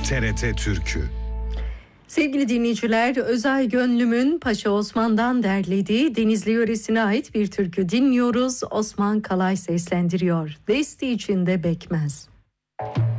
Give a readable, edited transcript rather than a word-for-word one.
TRT Türkü. Sevgili dinleyiciler, Özay Gönlüm'ün Paşa Osman'dan derlediği Denizli yöresine ait bir türkü dinliyoruz. Osman Kalay seslendiriyor. Desti içinde bekmez.